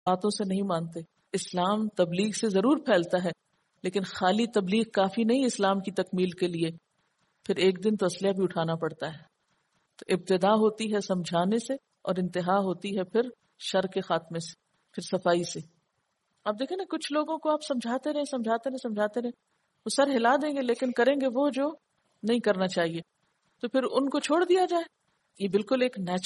बातों से नहीं मानते। इस्लाम तबलीग से जरूर फैलता है, लेकिन खाली तबलीग काफी नहीं इस्लाम की तकमील के लिए। फिर एक दिन तो असलिया भी उठाना पड़ता है। तो इब्तिदा होती है समझाने से और इंतहा होती है फिर शर के खात्मे से, फिर सफाई से। आप देखें ना, कुछ लोगों को आप समझाते रहे समझाते रहे समझाते रहे, वो सर हिला देंगे लेकिन करेंगे वो जो नहीं करना चाहिए, तो फिर उनको छोड़ दिया जाए। ये बिल्कुल एक नेचुरल